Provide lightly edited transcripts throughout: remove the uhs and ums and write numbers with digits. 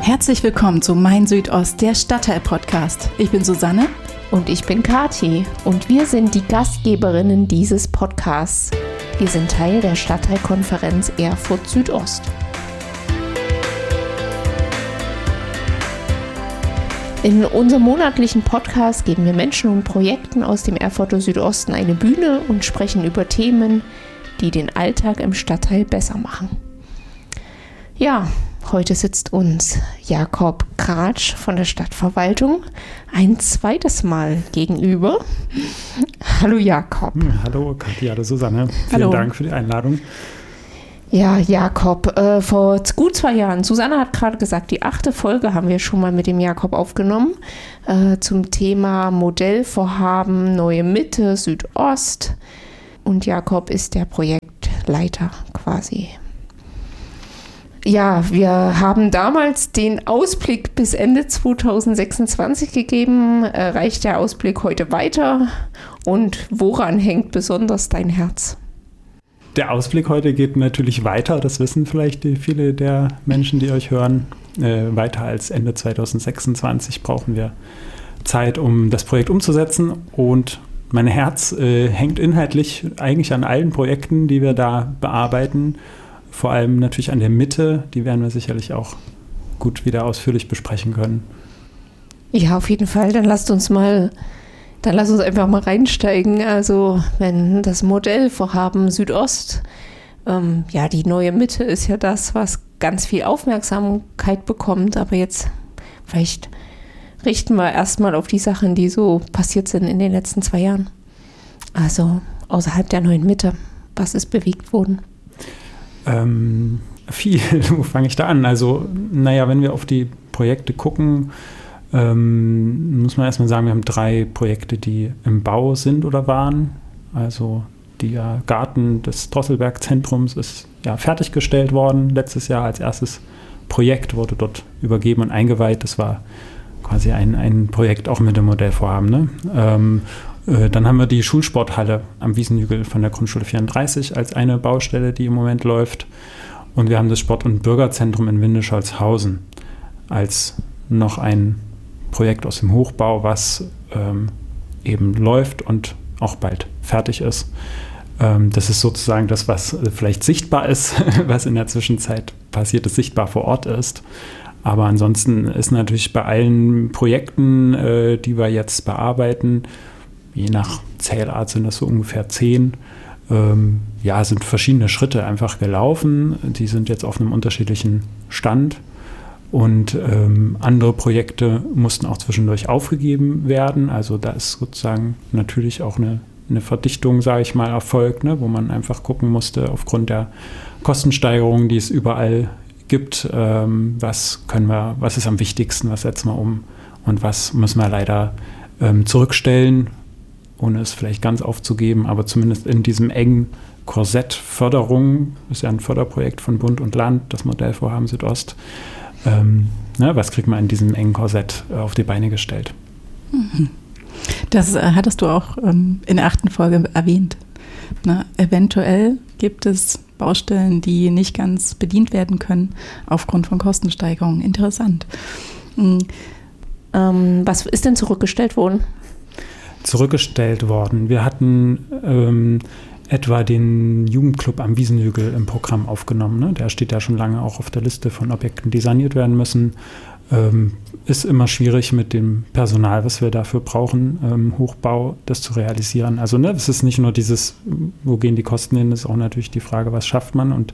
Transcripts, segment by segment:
Herzlich willkommen zu Mein Südost, der Stadtteil-Podcast. Ich bin Susanne. Und ich bin Kathi und wir sind die Gastgeberinnen dieses Podcasts. Wir sind Teil der Stadtteilkonferenz Erfurt Südost. In unserem monatlichen Podcast geben wir Menschen und Projekten aus dem Erfurter Südosten eine Bühne und sprechen über Themen, die den Alltag im Stadtteil besser machen. Ja, heute sitzt uns Jakob Kratsch von der Stadtverwaltung ein zweites Mal gegenüber. Hallo Jakob. Hallo Kathi, hallo Susanne. Hallo. Vielen Dank für die Einladung. Ja, Jakob, vor gut 2 Jahren, Susanne hat gerade gesagt, die 8. Folge haben wir schon mal mit dem Jakob aufgenommen, zum Thema Modellvorhaben Neue Mitte, Südost. Und Jakob ist der Projektleiter quasi. Ja, wir haben damals den Ausblick bis Ende 2026 gegeben. Reicht der Ausblick heute weiter? Und woran hängt besonders dein Herz? Der Ausblick heute geht natürlich weiter, das wissen vielleicht viele der Menschen, die euch hören. Weiter als Ende 2026 brauchen wir Zeit, um das Projekt umzusetzen. Und mein Herz hängt inhaltlich eigentlich an allen Projekten, die wir da bearbeiten. Vor allem natürlich an der Mitte, die werden wir sicherlich auch gut wieder ausführlich besprechen können. Ja, auf jeden Fall. Dann lasst uns einfach mal reinsteigen. Also wenn das Modellvorhaben Südost, die neue Mitte ist ja das, was ganz viel Aufmerksamkeit bekommt. Aber jetzt vielleicht richten wir erstmal auf die Sachen, die so passiert sind in den letzten 2 Jahren. Also außerhalb der neuen Mitte. Was ist bewegt worden? Viel, wo fange ich da an? Also, wenn wir auf die Projekte gucken, muss man erstmal sagen, wir haben 3 Projekte, die im Bau sind oder waren. Also der Garten des Drosselberg-Zentrums ist ja fertiggestellt worden. Letztes Jahr als erstes Projekt wurde dort übergeben und eingeweiht. Das war quasi ein Projekt auch mit dem Modellvorhaben. Ne? Dann haben wir die Schulsporthalle am Wiesenhügel von der Grundschule 34 als eine Baustelle, die im Moment läuft. Und wir haben das Sport- und Bürgerzentrum in Windischolzhausen als noch ein Projekt aus dem Hochbau, was eben läuft und auch bald fertig ist. Das ist sozusagen das, was vielleicht sichtbar ist, was in der Zwischenzeit passiert ist, sichtbar vor Ort ist. Aber ansonsten ist natürlich bei allen Projekten, die wir jetzt bearbeiten, je nach Zählart sind das so ungefähr 10, sind verschiedene Schritte einfach gelaufen. Die sind jetzt auf einem unterschiedlichen Stand. Und andere Projekte mussten auch zwischendurch aufgegeben werden. Also da ist sozusagen natürlich auch eine Verdichtung, sage ich mal, erfolgt, ne, wo man einfach gucken musste, aufgrund der Kostensteigerungen, die es überall gibt, was ist am wichtigsten, was setzen wir um und was müssen wir leider zurückstellen, ohne es vielleicht ganz aufzugeben, aber zumindest in diesem engen Korsett Förderung, ist ja ein Förderprojekt von Bund und Land, das Modellvorhaben Südost. Was kriegt man in diesem engen Korsett auf die Beine gestellt? Das hattest du auch in der 8. Folge erwähnt. Eventuell gibt es Baustellen, die nicht ganz bedient werden können aufgrund von Kostensteigerungen. Interessant. Was ist denn zurückgestellt worden? Wir hatten etwa den Jugendclub am Wiesenhügel im Programm aufgenommen. Ne? Der steht ja schon lange auch auf der Liste von Objekten, die saniert werden müssen. Ist immer schwierig mit dem Personal, was wir dafür brauchen, Hochbau, das zu realisieren. Also es ist nicht nur dieses, wo gehen die Kosten hin, ist auch natürlich die Frage, was schafft man. Und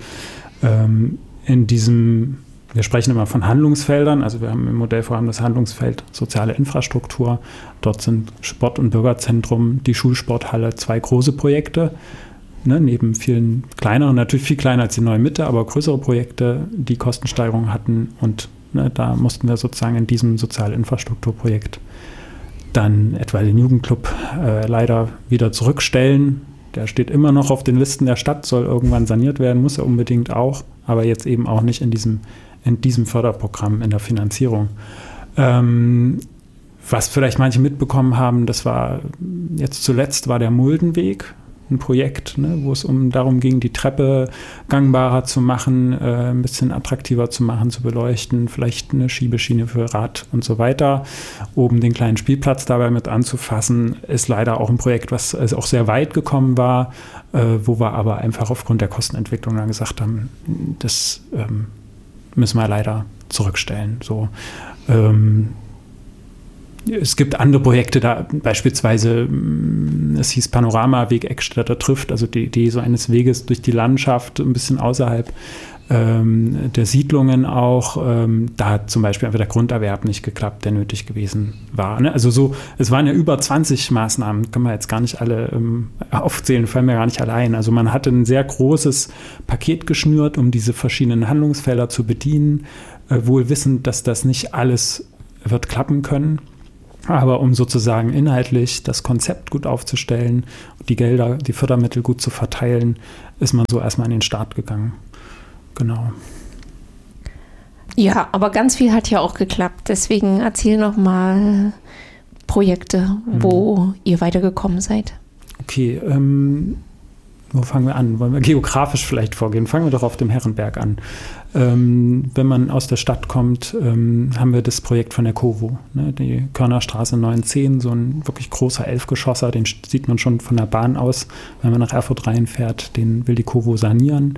wir sprechen immer von Handlungsfeldern, also wir haben im Modellvorhaben das Handlungsfeld soziale Infrastruktur. Dort sind Sport- und Bürgerzentrum, die Schulsporthalle, 2 große Projekte, neben vielen kleineren, natürlich viel kleiner als die neue Mitte, aber größere Projekte, die Kostensteigerungen hatten. Und da mussten wir sozusagen in diesem soziale Infrastrukturprojekt dann etwa den Jugendclub leider wieder zurückstellen. Der steht immer noch auf den Listen der Stadt, soll irgendwann saniert werden, muss er unbedingt auch, aber jetzt eben auch nicht in diesem Förderprogramm, in der Finanzierung. Was vielleicht manche mitbekommen haben, das war jetzt zuletzt war der Muldenweg, ein Projekt, ne, wo es darum ging, die Treppe gangbarer zu machen, ein bisschen attraktiver zu machen, zu beleuchten, vielleicht eine Schiebeschiene für Rad und so weiter. Oben den kleinen Spielplatz dabei mit anzufassen, ist leider auch ein Projekt, was also auch sehr weit gekommen war, wo wir aber einfach aufgrund der Kostenentwicklung dann gesagt haben, das müssen wir leider zurückstellen. So, es gibt andere Projekte, da beispielsweise, es hieß Panoramaweg Eckstädter trifft, also die Idee so eines Weges durch die Landschaft, ein bisschen außerhalb der Siedlungen auch. Da hat zum Beispiel einfach der Grunderwerb nicht geklappt, der nötig gewesen war. Ne? Also so, es waren ja über 20 Maßnahmen, können wir jetzt gar nicht alle aufzählen, fallen mir gar nicht alle ein. Also man hatte ein sehr großes Paket geschnürt, um diese verschiedenen Handlungsfelder zu bedienen, wohl wissend, dass das nicht alles wird klappen können. Aber um sozusagen inhaltlich das Konzept gut aufzustellen, die Gelder, die Fördermittel gut zu verteilen, ist man so erstmal an den Start gegangen. Genau. Ja, aber ganz viel hat ja auch geklappt. Deswegen erzähl noch mal Projekte, wo ihr weitergekommen seid. Okay, wo fangen wir an? Wollen wir geografisch vielleicht vorgehen? Fangen wir doch auf dem Herrenberg an. Wenn man aus der Stadt kommt, haben wir das Projekt von der COWO, ne? Die Körnerstraße 910, so ein wirklich großer 11-Geschosser, den sieht man schon von der Bahn aus, wenn man nach Erfurt reinfährt, den will die COWO sanieren.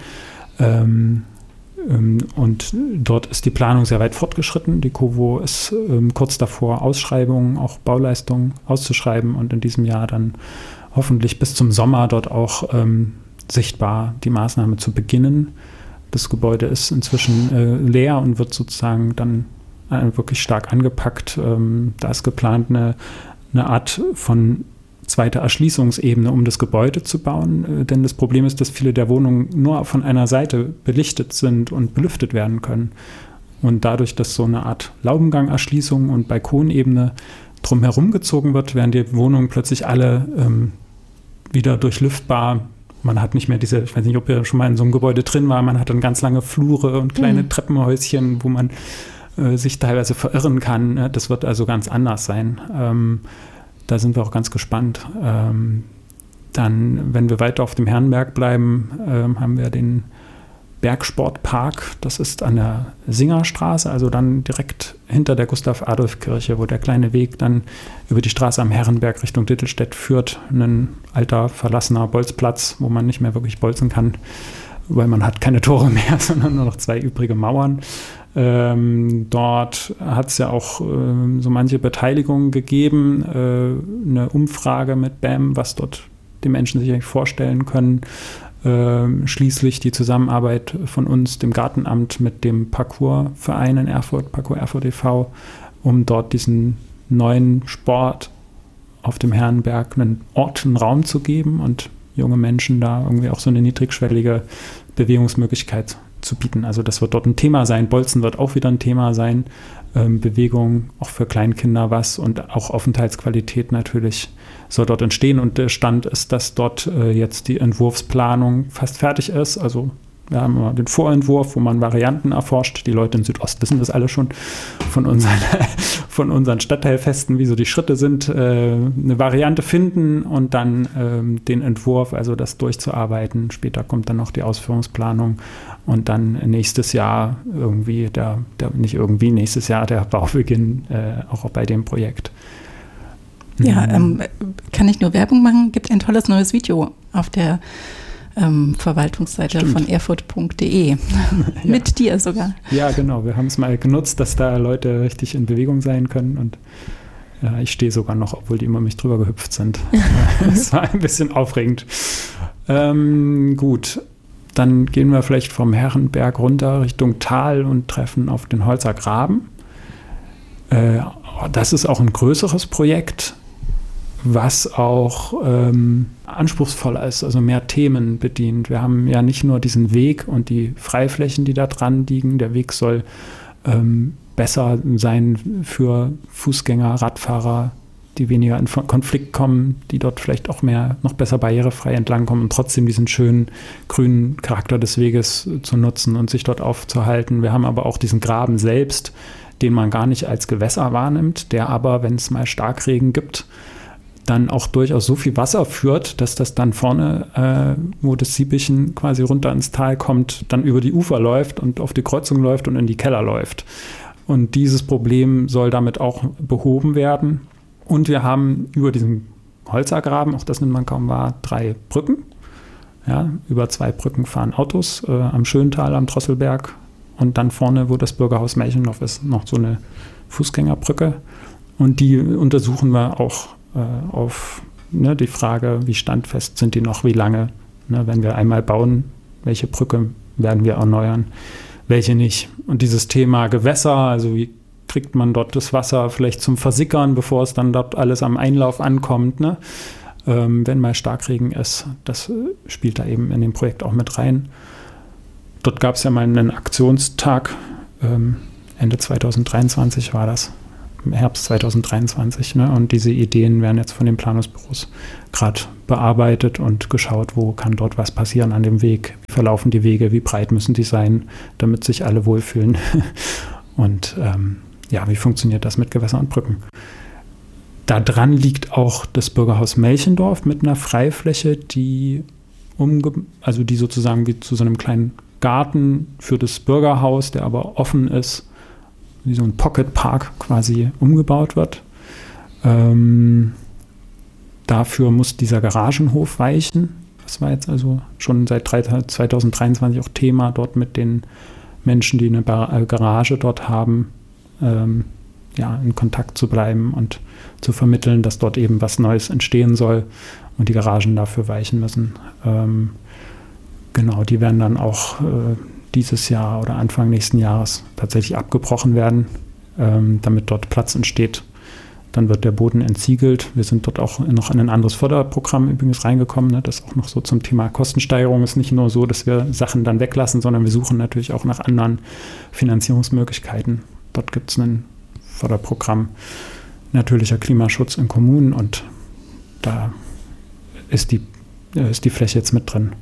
Und dort ist die Planung sehr weit fortgeschritten. Die COWO ist kurz davor, Ausschreibungen, auch Bauleistungen auszuschreiben und in diesem Jahr dann hoffentlich bis zum Sommer dort auch sichtbar die Maßnahme zu beginnen. Das Gebäude ist inzwischen leer und wird sozusagen dann wirklich stark angepackt. Da ist geplant, eine Art von zweite Erschließungsebene um das Gebäude zu bauen, denn das Problem ist, dass viele der Wohnungen nur von einer Seite belichtet sind und belüftet werden können. Und dadurch, dass so eine Art Laubengangerschließung und Balkonebene drumherum gezogen wird, werden die Wohnungen plötzlich alle wieder durchlüftbar. Man hat nicht mehr diese, ich weiß nicht, ob ihr schon mal in so einem Gebäude drin war, man hat dann ganz lange Flure und kleine Treppenhäuschen, wo man sich teilweise verirren kann. Das wird also ganz anders sein. Da sind wir auch ganz gespannt. Dann, wenn wir weiter auf dem Herrenberg bleiben, haben wir den Bergsportpark. Das ist an der Singerstraße, also dann direkt hinter der Gustav-Adolf-Kirche, wo der kleine Weg dann über die Straße am Herrenberg Richtung Dittelstedt führt. Ein alter, verlassener Bolzplatz, wo man nicht mehr wirklich bolzen kann, weil man hat keine Tore mehr, sondern nur noch 2 übrige Mauern. Dort hat es ja auch so manche Beteiligung gegeben, eine Umfrage mit BAM, was dort die Menschen sich eigentlich vorstellen können. Schließlich die Zusammenarbeit von uns, dem Gartenamt, mit dem Parcoursverein in Erfurt, Parcours Erfurt e.V., um dort diesen neuen Sport auf dem Herrenberg einen Ort, einen Raum zu geben und junge Menschen da irgendwie auch so eine niedrigschwellige Bewegungsmöglichkeit zu bieten. Also das wird dort ein Thema sein. Bolzen wird auch wieder ein Thema sein. Bewegung, auch für Kleinkinder was und auch Aufenthaltsqualität natürlich soll dort entstehen. Und der Stand ist, dass dort jetzt die Entwurfsplanung fast fertig ist. Also wir haben immer den Vorentwurf, wo man Varianten erforscht. Die Leute in Südost wissen das alle schon von unseren Stadtteilfesten, wie so die Schritte sind. Eine Variante finden und dann den Entwurf, also das durchzuarbeiten. Später kommt dann noch die Ausführungsplanung und dann nächstes Jahr irgendwie, nächstes Jahr der Baubeginn auch bei dem Projekt. Ja, kann ich nur Werbung machen? Gibt ein tolles neues Video auf der Verwaltungsseite von erfurt.de. Ja. Mit dir sogar. Ja, genau. Wir haben es mal genutzt, dass da Leute richtig in Bewegung sein können und ja, ich stehe sogar noch, obwohl die immer mich drüber gehüpft sind. Es war ein bisschen aufregend. Gut, dann gehen wir vielleicht vom Herrenberg runter Richtung Tal und treffen auf den Holzer Graben. Das ist auch ein größeres Projekt, was auch anspruchsvoller ist, also mehr Themen bedient. Wir haben ja nicht nur diesen Weg und die Freiflächen, die da dran liegen. Der Weg soll besser sein für Fußgänger, Radfahrer, die weniger in Konflikt kommen, die dort vielleicht auch noch besser barrierefrei entlangkommen und trotzdem diesen schönen grünen Charakter des Weges zu nutzen und sich dort aufzuhalten. Wir haben aber auch diesen Graben selbst, den man gar nicht als Gewässer wahrnimmt, der aber, wenn es mal Starkregen gibt, dann auch durchaus so viel Wasser führt, dass das dann vorne, wo das Siebichen quasi runter ins Tal kommt, dann über die Ufer läuft und auf die Kreuzung läuft und in die Keller läuft. Und dieses Problem soll damit auch behoben werden. Und wir haben über diesen Holzergraben, auch das nimmt man kaum wahr, 3 Brücken. Ja, über 2 Brücken fahren Autos, am Schöntal, am Drosselberg. Und dann vorne, wo das Bürgerhaus Melchendorf ist, noch so eine Fußgängerbrücke. Und die untersuchen wir auch auf die Frage, wie standfest sind die noch, wie lange. Wenn wir einmal bauen, welche Brücke werden wir erneuern, welche nicht. Und dieses Thema Gewässer, also wie kriegt man dort das Wasser vielleicht zum Versickern, bevor es dann dort alles am Einlauf ankommt, wenn mal Starkregen ist. Das spielt da eben in dem Projekt auch mit rein. Dort gab es ja mal einen Aktionstag, Ende 2023 war das, im Herbst 2023. Und diese Ideen werden jetzt von den Planungsbüros gerade bearbeitet und geschaut, wo kann dort was passieren an dem Weg, wie verlaufen die Wege, wie breit müssen die sein, damit sich alle wohlfühlen. Und wie funktioniert das mit Gewässern und Brücken? Da dran liegt auch das Bürgerhaus Melchendorf mit einer Freifläche, die sozusagen wie zu so einem kleinen Garten für das Bürgerhaus, der aber offen ist, wie so ein Pocket-Park quasi umgebaut wird. Dafür muss dieser Garagenhof weichen. Das war jetzt also schon seit 2023 auch Thema dort mit den Menschen, die eine Garage dort haben, in Kontakt zu bleiben und zu vermitteln, dass dort eben was Neues entstehen soll und die Garagen dafür weichen müssen. Die werden dann auch dieses Jahr oder Anfang nächsten Jahres tatsächlich abgebrochen werden, damit dort Platz entsteht. Dann wird der Boden entsiegelt. Wir sind dort auch noch in ein anderes Förderprogramm übrigens reingekommen. Das auch noch so zum Thema Kostensteigerung ist nicht nur so, dass wir Sachen dann weglassen, sondern wir suchen natürlich auch nach anderen Finanzierungsmöglichkeiten. Dort gibt es ein Förderprogramm natürlicher Klimaschutz in Kommunen und da ist die Fläche jetzt mit drin.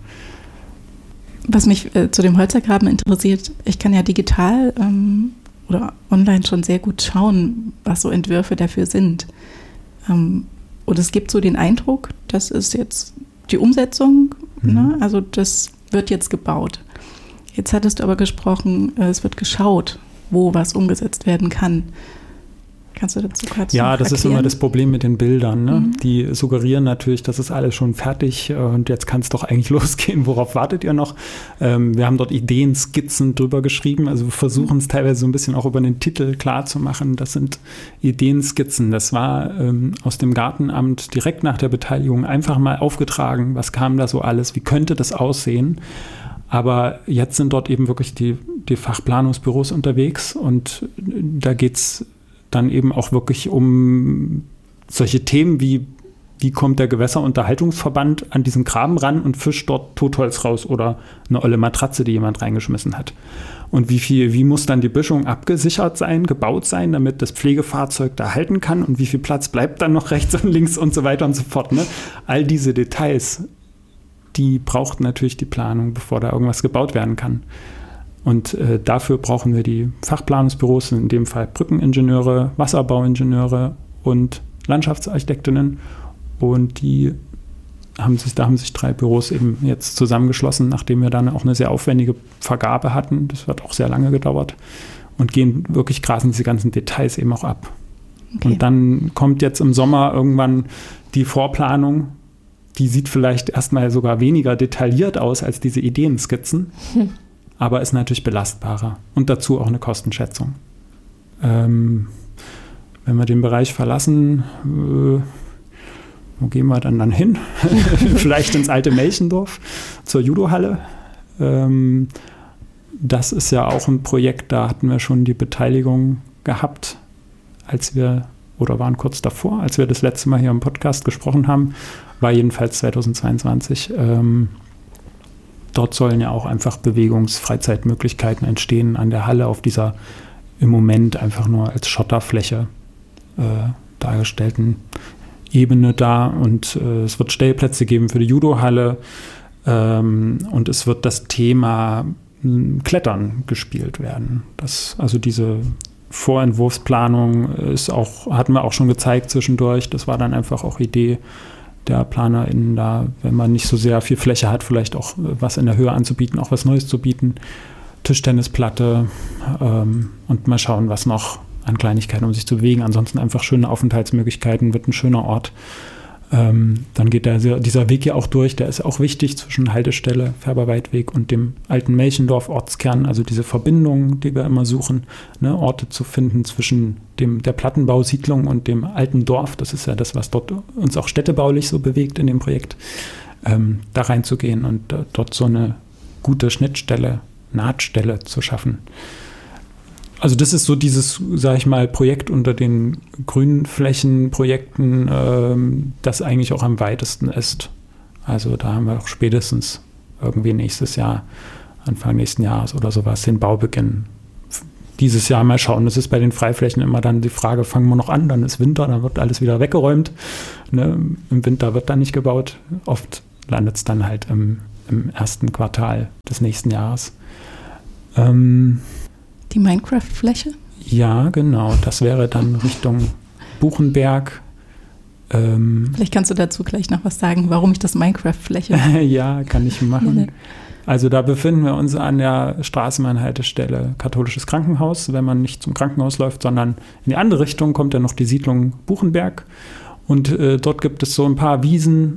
Was mich zu dem Holzergraben interessiert, ich kann ja digital oder online schon sehr gut schauen, was so Entwürfe dafür sind. Und es gibt so den Eindruck, das ist jetzt die Umsetzung, also das wird jetzt gebaut. Jetzt hattest du aber gesprochen, es wird geschaut, wo was umgesetzt werden kann. Kannst du dazu kurz Ja, das erklären? ist immer das Problem mit den Bildern. Die suggerieren natürlich, das ist alles schon fertig und jetzt kann es doch eigentlich losgehen. Worauf wartet ihr noch? Wir haben dort Ideenskizzen drüber geschrieben. Also wir versuchen es teilweise so ein bisschen auch über den Titel klar zu machen. Das sind Ideenskizzen. Das war aus dem Gartenamt direkt nach der Beteiligung einfach mal aufgetragen. Was kam da so alles? Wie könnte das aussehen? Aber jetzt sind dort eben wirklich die Fachplanungsbüros unterwegs und da geht es dann eben auch wirklich um solche Themen wie kommt der Gewässerunterhaltungsverband an diesen Graben ran und fischt dort Totholz raus oder eine olle Matratze, die jemand reingeschmissen hat. Und wie muss dann die Böschung abgesichert sein, gebaut sein, damit das Pflegefahrzeug da halten kann und wie viel Platz bleibt dann noch rechts und links und so weiter und so fort. All diese Details, die braucht natürlich die Planung, bevor da irgendwas gebaut werden kann. Und dafür brauchen wir die Fachplanungsbüros, in dem Fall Brückeningenieure, Wasserbauingenieure und Landschaftsarchitektinnen. Und da haben sich 3 Büros eben jetzt zusammengeschlossen, nachdem wir dann auch eine sehr aufwendige Vergabe hatten. Das hat auch sehr lange gedauert und gehen wirklich grasen diese ganzen Details eben auch ab. Okay. Und dann kommt jetzt im Sommer irgendwann die Vorplanung. Die sieht vielleicht erstmal sogar weniger detailliert aus als diese Ideenskizzen. Aber ist natürlich belastbarer und dazu auch eine Kostenschätzung. Wenn wir den Bereich verlassen, wo gehen wir dann hin? Vielleicht ins alte Melchendorf, zur Judohalle. Das ist ja auch ein Projekt, da hatten wir schon die Beteiligung gehabt, waren kurz davor, als wir das letzte Mal hier im Podcast gesprochen haben, war jedenfalls 2022. Dort sollen ja auch einfach Freizeitmöglichkeiten entstehen an der Halle auf dieser im Moment einfach nur als Schotterfläche dargestellten Ebene da. Und es wird Stellplätze geben für die Judohalle und es wird das Thema Klettern gespielt werden. Also diese Vorentwurfsplanung hatten wir auch schon gezeigt zwischendurch. Das war dann einfach auch Idee der PlanerInnen da, wenn man nicht so sehr viel Fläche hat, vielleicht auch was in der Höhe anzubieten, auch was Neues zu bieten. Tischtennisplatte und mal schauen, was noch an Kleinigkeiten, um sich zu bewegen. Ansonsten einfach schöne Aufenthaltsmöglichkeiten, wird ein schöner Ort. Dann geht dieser Weg ja auch durch, der ist auch wichtig zwischen Haltestelle, Färberweidweg und dem alten Melchendorf-Ortskern, also diese Verbindung, die wir immer suchen, ne, Orte zu finden zwischen der Plattenbausiedlung und dem alten Dorf. Das ist ja das, was dort uns auch städtebaulich so bewegt in dem Projekt, da reinzugehen und dort so eine gute Schnittstelle, Nahtstelle zu schaffen. Also das ist so dieses, sage ich mal, Projekt unter den Grünflächenprojekten, das eigentlich auch am weitesten ist. Also da haben wir auch spätestens irgendwie nächstes Jahr, Anfang nächsten Jahres oder sowas, den Baubeginn. Dieses Jahr mal schauen. Das ist bei den Freiflächen immer dann die Frage, fangen wir noch an, dann ist Winter, dann wird alles wieder weggeräumt. Ne? Im Winter wird dann nicht gebaut. Oft landet es dann halt im ersten Quartal des nächsten Jahres. Die Minecraft-Fläche? Ja, genau. Das wäre dann Richtung Buchenberg. Vielleicht kannst du dazu gleich noch was sagen, warum ich das Minecraft-Fläche... Ja, kann ich machen. Also da befinden wir uns an der Straßenbahnhaltestelle Katholisches Krankenhaus. Wenn man nicht zum Krankenhaus läuft, sondern in die andere Richtung, kommt dann noch die Siedlung Buchenberg. Und dort gibt es so ein paar Wiesen,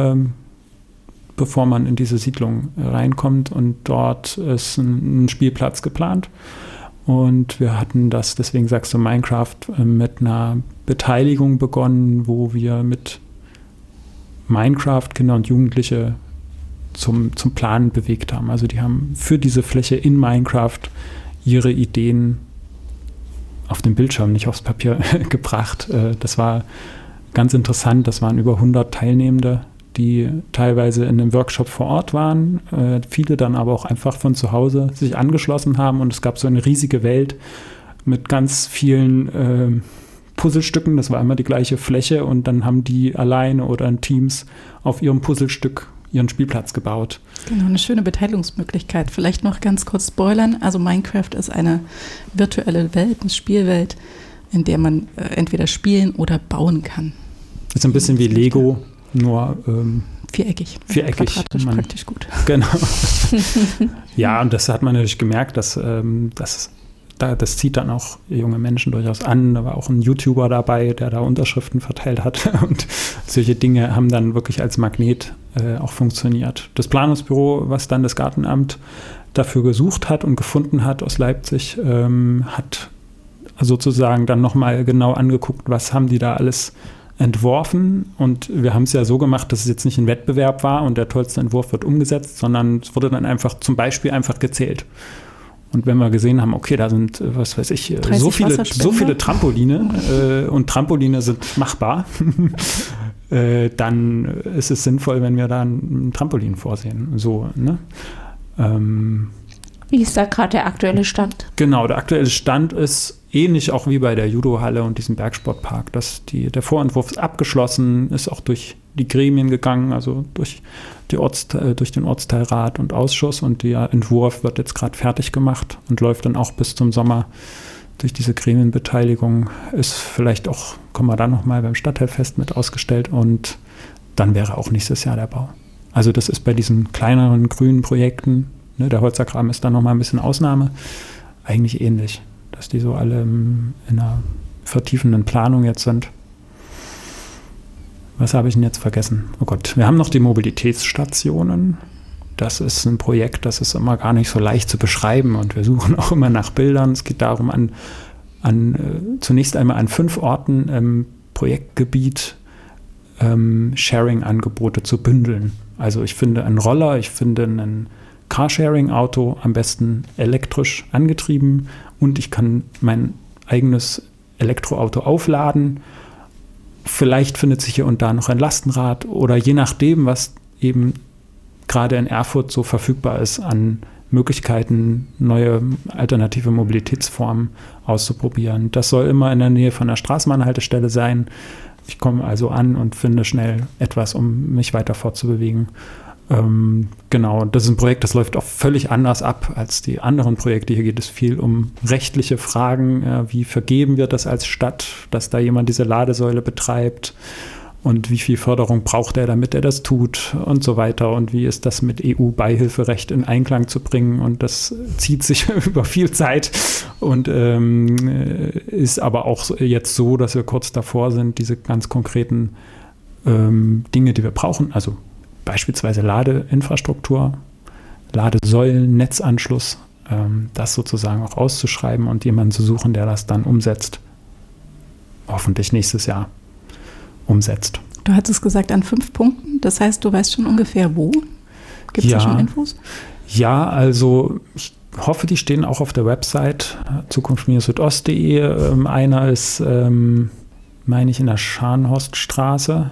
bevor man in diese Siedlung reinkommt. Und dort ist ein Spielplatz geplant. Und wir hatten das, deswegen sagst du Minecraft, mit einer Beteiligung begonnen, wo wir mit Minecraft Kinder und Jugendliche zum Planen bewegt haben. Also die haben für diese Fläche in Minecraft ihre Ideen auf den Bildschirm, nicht aufs Papier gebracht. Das war ganz interessant. Das waren über 100 Teilnehmende, die teilweise in einem Workshop vor Ort waren, viele dann aber auch einfach von zu Hause sich angeschlossen haben und es gab so eine riesige Welt mit ganz vielen Puzzlestücken, das war immer die gleiche Fläche und dann haben die alleine oder in Teams auf ihrem Puzzlestück ihren Spielplatz gebaut. Genau, eine schöne Beteiligungsmöglichkeit. Vielleicht noch ganz kurz spoilern, also Minecraft ist eine virtuelle Welt, eine Spielwelt, in der man entweder spielen oder bauen kann. Das ist ein bisschen wie Lego, nur viereckig. Quadratisch praktisch gut. Genau. Ja, und das hat man natürlich gemerkt, dass das zieht dann auch junge Menschen durchaus an. Da war auch ein YouTuber dabei, der da Unterschriften verteilt hat. Und solche Dinge haben dann wirklich als Magnet auch funktioniert. Das Planungsbüro, was dann das Gartenamt dafür gesucht hat und gefunden hat aus Leipzig, hat sozusagen dann nochmal genau angeguckt, was haben die da alles entworfen, und wir haben es ja so gemacht, dass es jetzt nicht ein Wettbewerb war und der tollste Entwurf wird umgesetzt, sondern es wurde dann einfach zum Beispiel einfach gezählt. Und wenn wir gesehen haben, okay, da sind, was weiß ich, so viele Trampoline und Trampoline sind machbar, dann ist es sinnvoll, wenn wir da ein Trampolin vorsehen. So, ne? Wie ist da gerade der aktuelle Stand? Genau, der aktuelle Stand ist ähnlich auch wie bei der Judohalle und diesem Bergsportpark. Der Vorentwurf ist abgeschlossen, ist auch durch die Gremien gegangen, also durch den Ortsteilrat und Ausschuss, und der Entwurf wird jetzt gerade fertig gemacht und läuft dann auch bis zum Sommer durch diese Gremienbeteiligung. Ist vielleicht auch, kommen wir dann nochmal beim Stadtteilfest mit ausgestellt, und dann wäre auch nächstes Jahr der Bau. Also das ist bei diesen kleineren grünen Projekten, ne, der Holzerkram ist dann nochmal ein bisschen Ausnahme, eigentlich ähnlich, dass die so alle in einer vertiefenden Planung jetzt sind. Was habe ich denn jetzt vergessen? Oh Gott, wir haben noch die Mobilitätsstationen. Das ist ein Projekt, das ist immer gar nicht so leicht zu beschreiben, und wir suchen auch immer nach Bildern. Es geht darum, zunächst einmal an 5 Orten im Projektgebiet Sharing-Angebote zu bündeln. Also ich finde einen Roller, ich finde ein Carsharing-Auto, am besten elektrisch angetrieben, und ich kann mein eigenes Elektroauto aufladen. Vielleicht findet sich hier und da noch ein Lastenrad oder je nachdem, was eben gerade in Erfurt so verfügbar ist an Möglichkeiten, neue alternative Mobilitätsformen auszuprobieren. Das soll immer in der Nähe von der Straßenbahnhaltestelle sein. Ich komme also an und finde schnell etwas, um mich weiter fortzubewegen. Genau, das ist ein Projekt, das läuft auch völlig anders ab als die anderen Projekte. Hier geht es viel um rechtliche Fragen. Wie vergeben wir das als Stadt, dass da jemand diese Ladesäule betreibt? Und wie viel Förderung braucht er, damit er das tut und so weiter? Und wie ist das mit EU-Beihilferecht in Einklang zu bringen? Und das zieht sich über viel Zeit und ist aber auch jetzt so, dass wir kurz davor sind, diese ganz konkreten Dinge, die wir brauchen, also beispielsweise Ladeinfrastruktur, Ladesäulen, Netzanschluss, das sozusagen auch auszuschreiben und jemanden zu suchen, der das dann umsetzt. Hoffentlich nächstes Jahr umsetzt. Du hattest gesagt an 5 Punkten, das heißt, du weißt schon ungefähr wo? Gibt es da schon Infos? Ja, also ich hoffe, die stehen auch auf der Website zukunft-südost.de. Einer ist, meine ich, in der Scharnhorststraße.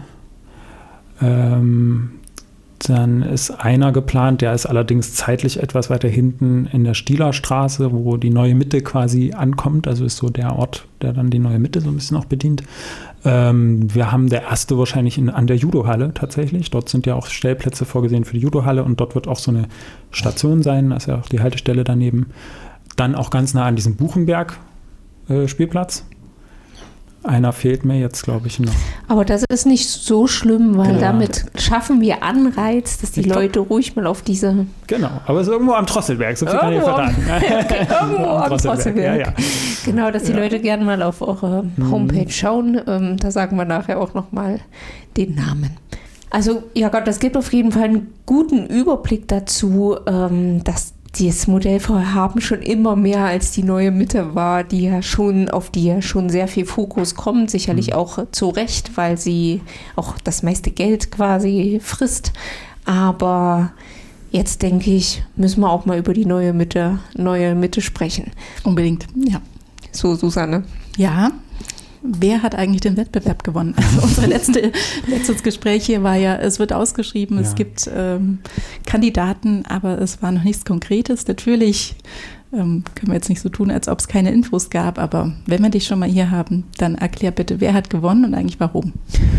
Dann ist einer geplant, der ist allerdings zeitlich etwas weiter hinten in der Stielerstraße, wo die Neue Mitte quasi ankommt. Also ist so der Ort, der dann die Neue Mitte so ein bisschen auch bedient. Wir haben der erste wahrscheinlich an der Judohalle tatsächlich. Dort sind ja auch Stellplätze vorgesehen für die Judohalle und dort wird auch so eine Station sein. Da ist ja auch die Haltestelle daneben. Dann auch ganz nah an diesem Buchenberg-Spielplatz. Einer fehlt mir jetzt, glaube ich, noch. Aber das ist nicht so schlimm, weil damit schaffen wir Anreiz, dass die Leute ruhig mal auf diese... Genau, aber es ist irgendwo am Drosselberg, so viel kann ich verraten. Irgendwo am Drosselberg. Ja. Genau, dass die Leute gerne mal auf eure Homepage schauen. Da sagen wir nachher auch nochmal den Namen. Also, ja Gott, das gibt auf jeden Fall einen guten Überblick dazu, dass das Modellvorhaben schon immer mehr als die Neue Mitte war, auf die ja schon sehr viel Fokus kommt, sicherlich auch zu Recht, weil sie auch das meiste Geld quasi frisst. Aber jetzt denke ich, müssen wir auch mal über die Neue Mitte sprechen. Unbedingt, ja. So, Susanne. Ja. Wer hat eigentlich den Wettbewerb gewonnen? Also unser letztes Gespräch hier war ja, es wird ausgeschrieben, es gibt Kandidaten, aber es war noch nichts Konkretes. Natürlich können wir jetzt nicht so tun, als ob es keine Infos gab, aber wenn wir dich schon mal hier haben, dann erklär bitte, wer hat gewonnen und eigentlich warum?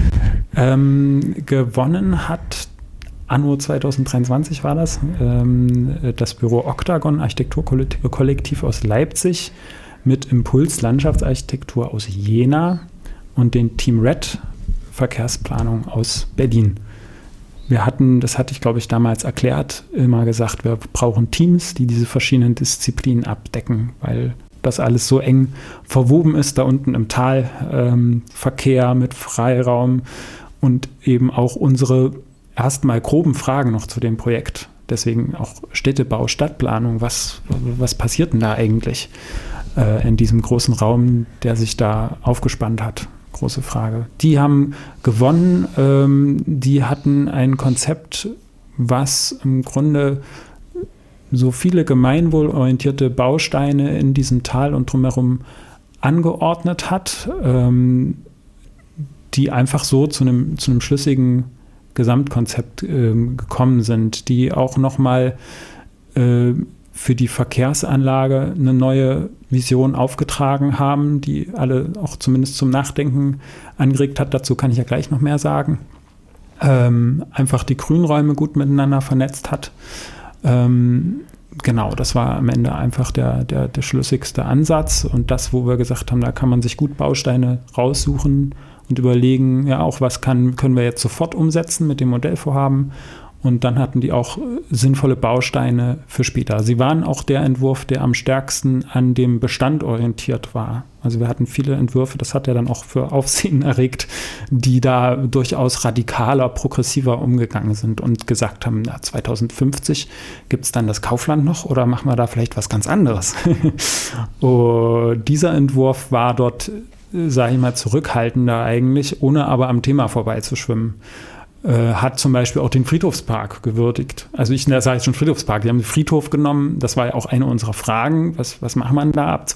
Gewonnen hat anno 2023 war das Büro Octagon Architekturkollektiv aus Leipzig mit Impuls Landschaftsarchitektur aus Jena und den Team Red Verkehrsplanung aus Berlin. Das hatte ich, glaube ich, damals erklärt, immer gesagt, wir brauchen Teams, die diese verschiedenen Disziplinen abdecken, weil das alles so eng verwoben ist, da unten im Tal, Verkehr mit Freiraum und eben auch unsere erstmal groben Fragen noch zu dem Projekt. Deswegen auch Städtebau, Stadtplanung, was passiert denn da eigentlich in diesem großen Raum, der sich da aufgespannt hat? Große Frage. Die haben gewonnen. Die hatten ein Konzept, was im Grunde so viele gemeinwohlorientierte Bausteine in diesem Tal und drumherum angeordnet hat, die einfach so zu einem schlüssigen Gesamtkonzept gekommen sind, die auch nochmal für die Verkehrsanlage eine neue Vision aufgetragen haben, die alle auch zumindest zum Nachdenken angeregt hat. Dazu kann ich ja gleich noch mehr sagen. Einfach die Grünräume gut miteinander vernetzt hat. Genau, das war am Ende einfach der schlüssigste Ansatz und das, wo wir gesagt haben, da kann man sich gut Bausteine raussuchen und überlegen, ja auch, was können wir jetzt sofort umsetzen mit dem Modellvorhaben. Und dann hatten die auch sinnvolle Bausteine für später. Sie waren auch der Entwurf, der am stärksten an dem Bestand orientiert war. Also wir hatten viele Entwürfe, das hat ja dann auch für Aufsehen erregt, die da durchaus radikaler, progressiver umgegangen sind und gesagt haben, 2050 gibt es dann das Kaufland noch oder machen wir da vielleicht was ganz anderes? Dieser Entwurf war dort, sage ich mal, zurückhaltender eigentlich, ohne aber am Thema vorbeizuschwimmen. Hat zum Beispiel auch den Friedhofspark gewürdigt. Also ich sage jetzt schon Friedhofspark, die haben den Friedhof genommen, das war ja auch eine unserer Fragen, was macht man da ab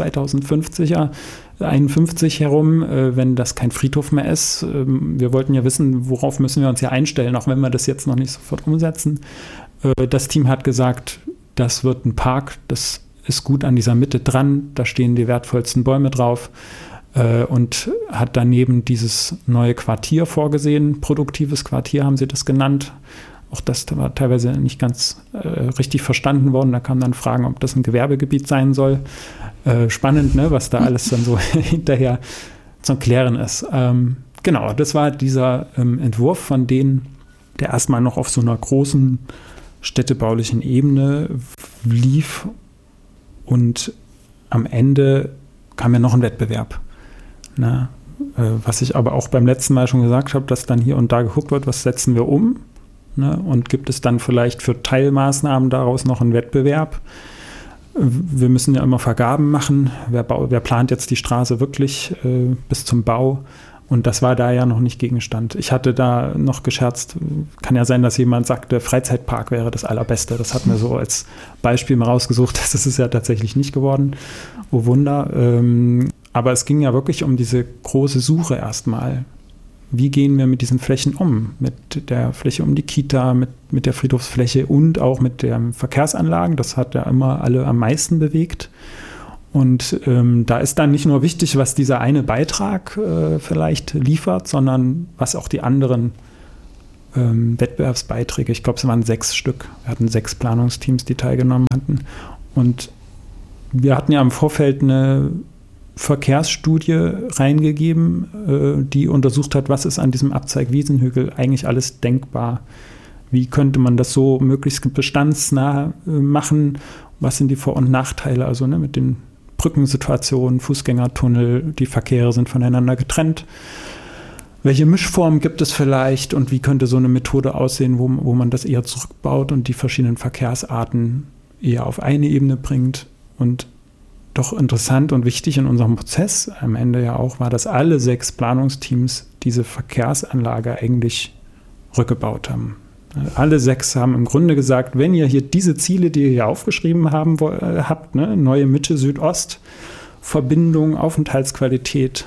2051 herum, wenn das kein Friedhof mehr ist. Wir wollten ja wissen, worauf müssen wir uns ja einstellen, auch wenn wir das jetzt noch nicht sofort umsetzen. Das Team hat gesagt, das wird ein Park, das ist gut an dieser Mitte dran, da stehen die wertvollsten Bäume drauf. Und hat daneben dieses neue Quartier vorgesehen, produktives Quartier haben sie das genannt, Auch das war teilweise nicht ganz richtig verstanden worden. Da kamen dann Fragen, ob das ein Gewerbegebiet sein soll. Spannend, ne, was da alles dann so hinterher zu klären ist. Genau, das war dieser Entwurf, von denen der erstmal noch auf so einer großen städtebaulichen Ebene lief. Und am Ende kam ja noch ein Wettbewerb. Na, was ich aber auch beim letzten Mal schon gesagt habe, dass dann hier und da geguckt wird, was setzen wir um? Ne? Und gibt es dann vielleicht für Teilmaßnahmen daraus noch einen Wettbewerb? Wir müssen ja immer Vergaben machen. Wer plant jetzt die Straße wirklich bis zum Bau? Und das war da ja noch nicht Gegenstand. Ich hatte da noch gescherzt, kann ja sein, dass jemand sagt, der Freizeitpark wäre das Allerbeste. Das hatten wir so als Beispiel mal rausgesucht. Das ist ja tatsächlich nicht geworden. Oh Wunder. Aber es ging ja wirklich um diese große Suche erstmal. Wie gehen wir mit diesen Flächen um? Mit der Fläche um die Kita, mit der Friedhofsfläche und auch mit den Verkehrsanlagen. Das hat ja immer alle am meisten bewegt. Und da ist dann nicht nur wichtig, was dieser eine Beitrag vielleicht liefert, sondern was auch die anderen Wettbewerbsbeiträge, ich glaube, es waren 6 Stück. Wir hatten 6 Planungsteams, die teilgenommen hatten. Und wir hatten ja im Vorfeld eine Verkehrsstudie reingegeben, die untersucht hat, was ist an diesem Abzweig Wiesenhügel eigentlich alles denkbar. Wie könnte man das so möglichst bestandsnah machen? Was sind die Vor- und Nachteile, also ne, mit den Brückensituationen, Fußgängertunnel, die Verkehre sind voneinander getrennt. Welche Mischformen gibt es vielleicht und wie könnte so eine Methode aussehen, wo man das eher zurückbaut und die verschiedenen Verkehrsarten eher auf eine Ebene bringt? Und doch interessant und wichtig in unserem Prozess am Ende ja auch war, dass alle 6 Planungsteams diese Verkehrsanlage eigentlich rückgebaut haben. Alle 6 haben im Grunde gesagt, wenn ihr hier diese Ziele, die ihr hier aufgeschrieben habt, ne, neue Mitte, Südost, Verbindung, Aufenthaltsqualität,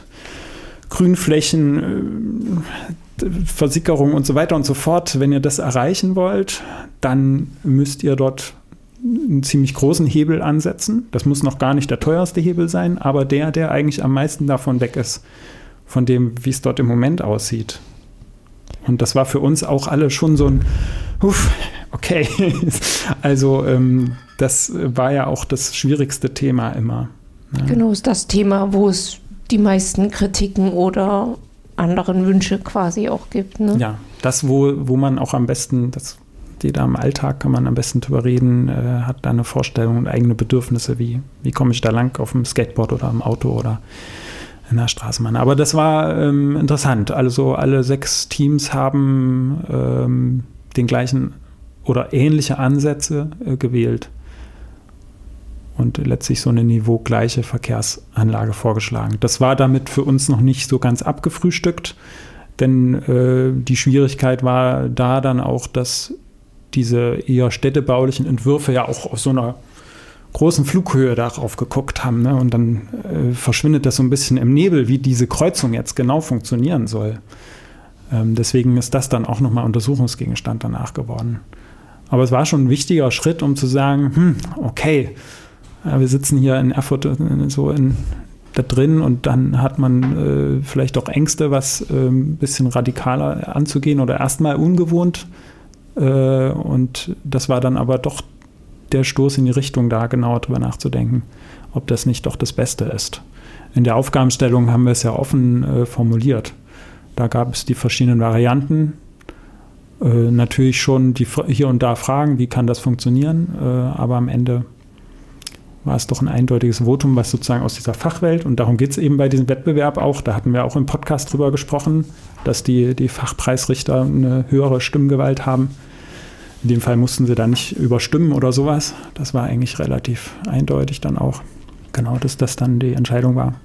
Grünflächen, Versickerung und so weiter und so fort, wenn ihr das erreichen wollt, dann müsst ihr dort einen ziemlich großen Hebel ansetzen. Das muss noch gar nicht der teuerste Hebel sein, aber der eigentlich am meisten davon weg ist, von dem, wie es dort im Moment aussieht. Und das war für uns auch alle schon so ein, okay. Also das war ja auch das schwierigste Thema immer. Ja. Genau, ist das Thema, wo es die meisten Kritiken oder anderen Wünsche quasi auch gibt. Ne? Ja, das, wo man auch am besten, das steht da im Alltag, kann man am besten drüber reden, hat da eine Vorstellung und eigene Bedürfnisse, wie komme ich da lang auf dem Skateboard oder im Auto oder in der Straßenbahn. Aber das war interessant. Also alle 6 Teams haben den gleichen oder ähnliche Ansätze gewählt und letztlich so eine niveaugleiche Verkehrsanlage vorgeschlagen. Das war damit für uns noch nicht so ganz abgefrühstückt, denn die Schwierigkeit war da dann auch, dass diese eher städtebaulichen Entwürfe ja auch aus so einer großen Flughöhe darauf geguckt haben. Ne? Und dann verschwindet das so ein bisschen im Nebel, wie diese Kreuzung jetzt genau funktionieren soll. Deswegen ist das dann auch nochmal Untersuchungsgegenstand danach geworden. Aber es war schon ein wichtiger Schritt, um zu sagen, okay, wir sitzen hier in Erfurt da drin und dann hat man vielleicht auch Ängste, was ein bisschen radikaler anzugehen oder erstmal ungewohnt. Und das war dann aber doch der Stoß in die Richtung, da genauer drüber nachzudenken, ob das nicht doch das Beste ist. In der Aufgabenstellung haben wir es ja offen formuliert. Da gab es die verschiedenen Varianten. Natürlich schon die hier und da Fragen, wie kann das funktionieren, aber am Ende war es doch ein eindeutiges Votum, was sozusagen aus dieser Fachwelt, und darum geht es eben bei diesem Wettbewerb auch, da hatten wir auch im Podcast drüber gesprochen, dass die Fachpreisrichter eine höhere Stimmgewalt haben. In dem Fall mussten sie da nicht überstimmen oder sowas. Das war eigentlich relativ eindeutig dann auch. Genau, dass das dann die Entscheidung war.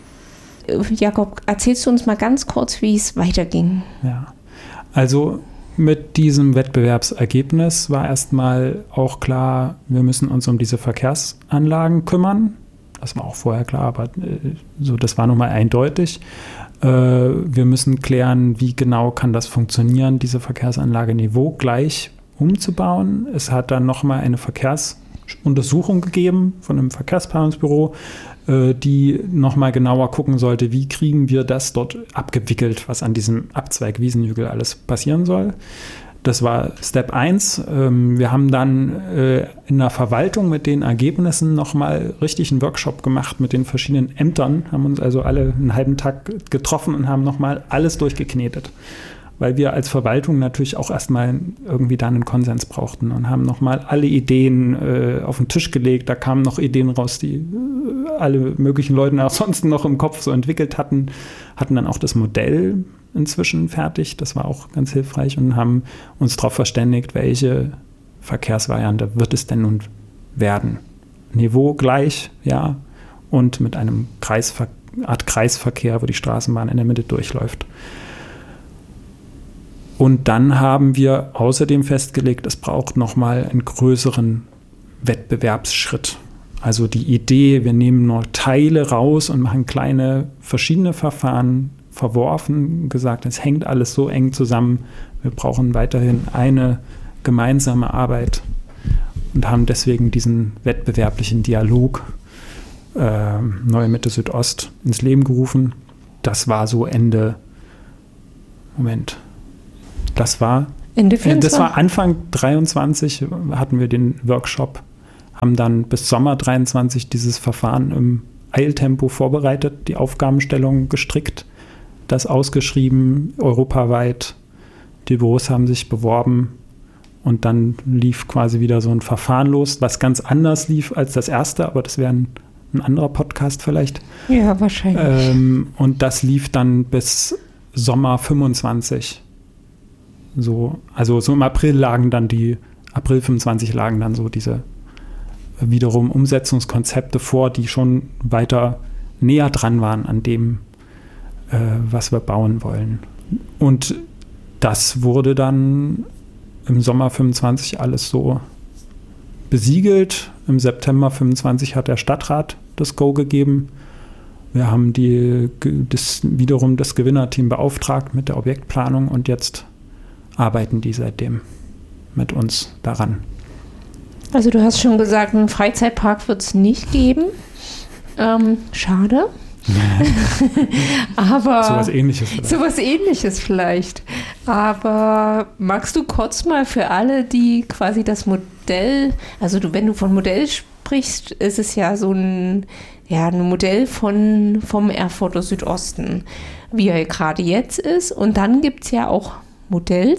Jakob, erzählst du uns mal ganz kurz, wie es weiterging? Ja, also mit diesem Wettbewerbsergebnis war erstmal auch klar, wir müssen uns um diese Verkehrsanlagen kümmern. Das war auch vorher klar, aber so, das war nochmal eindeutig. Wir müssen klären, wie genau kann das funktionieren, diese Verkehrsanlage niveaugleich umzubauen. Es hat dann nochmal eine Verkehrsuntersuchung gegeben von einem Verkehrsplanungsbüro, die nochmal genauer gucken sollte, wie kriegen wir das dort abgewickelt, was an diesem Abzweig Wiesenhügel alles passieren soll. Das war Step 1. Wir haben dann in der Verwaltung mit den Ergebnissen nochmal richtig einen Workshop gemacht mit den verschiedenen Ämtern, haben uns also alle einen halben Tag getroffen und haben nochmal alles durchgeknetet. Weil wir als Verwaltung natürlich auch erstmal irgendwie dann einen Konsens brauchten und haben nochmal alle Ideen auf den Tisch gelegt. Da kamen noch Ideen raus, die alle möglichen Leute auch sonst noch im Kopf so entwickelt hatten dann auch das Modell inzwischen fertig. Das war auch ganz hilfreich und haben uns darauf verständigt, welche Verkehrsvariante wird es denn nun werden. Niveau gleich, ja, und mit einem Art Kreisverkehr, wo die Straßenbahn in der Mitte durchläuft. Und dann haben wir außerdem festgelegt, es braucht nochmal einen größeren Wettbewerbsschritt. Also die Idee, wir nehmen nur Teile raus und machen kleine verschiedene Verfahren, verworfen, gesagt, es hängt alles so eng zusammen, wir brauchen weiterhin eine gemeinsame Arbeit und haben deswegen diesen wettbewerblichen Dialog Neue Mitte Südost ins Leben gerufen. Das war so das war Anfang 23 hatten wir den Workshop, haben dann bis Sommer 23 dieses Verfahren im Eiltempo vorbereitet, die Aufgabenstellung gestrickt, das ausgeschrieben, europaweit. Die Büros haben sich beworben und dann lief quasi wieder so ein Verfahren los, was ganz anders lief als das erste, aber das wäre ein anderer Podcast vielleicht. Ja, wahrscheinlich. Und das lief dann bis Sommer 25. Also so im April 25 lagen dann so diese wiederum Umsetzungskonzepte vor, die schon weiter näher dran waren an dem, was wir bauen wollen. Und das wurde dann im Sommer 25 alles so besiegelt. Im September 25 hat der Stadtrat das Go gegeben. Wir haben wiederum das Gewinnerteam beauftragt mit der Objektplanung und jetzt arbeiten die seitdem mit uns daran. Also du hast schon gesagt, einen Freizeitpark wird es nicht geben. Schade. Aber sowas Ähnliches vielleicht. Aber magst du kurz mal für alle, die quasi das Modell, also wenn du von Modell sprichst, ist es ja so ein Modell vom Erfurter Südosten, wie er gerade jetzt ist. Und dann gibt es ja auch Modelle